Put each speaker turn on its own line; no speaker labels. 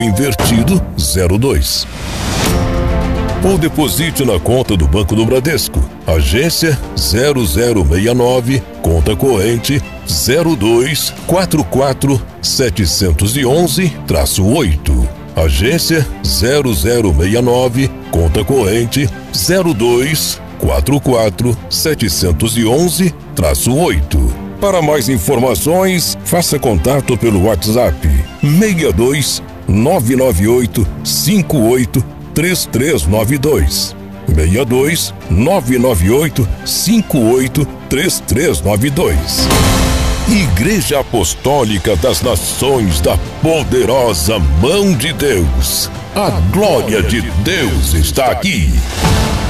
invertido 02. Ou deposite na conta do Banco do Bradesco, agência 0069, conta corrente 0244-711-8. Agência 0069, conta corrente 0244-711-8. Para mais informações, faça contato pelo WhatsApp 62 998 58 3392. 62 998 58 3392. Igreja Apostólica das Nações da Poderosa Mão de Deus. A glória de Deus está aqui.